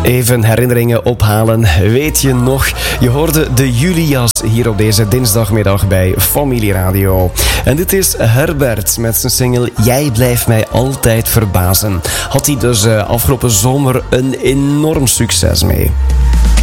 Even herinneringen ophalen. Weet je nog? Je hoorde de Julias hier op deze dinsdagmiddag bij Familie Radio. En dit is Herbert met zijn single Jij blijft mij altijd verbazen. Had hij dus afgelopen zomer een enorm succes mee.